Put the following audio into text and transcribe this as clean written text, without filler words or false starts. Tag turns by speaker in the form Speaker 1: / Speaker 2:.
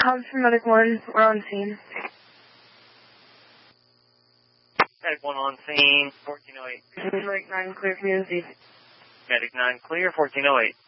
Speaker 1: Hobbs from Medic 1, we're on scene.
Speaker 2: Medic 1 on scene, 1408.
Speaker 1: Medic 9, clear community.
Speaker 2: Medic 9 clear, 1408.